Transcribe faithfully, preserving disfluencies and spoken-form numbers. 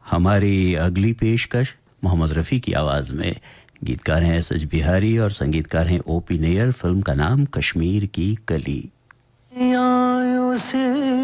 हमारी अगली पेशकश मोहम्मद रफ़ी की आवाज़ में। गीतकार हैं एस एच बिहारी और संगीतकार हैं ओ पी नैयर। फिल्म का नाम कश्मीर की कली। आयों से